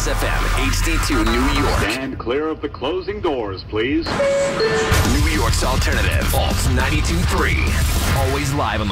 Kiss FM, HD2 New York. Stand clear of the closing doors, please. New York's alternative, Alt 92.3. Always live on the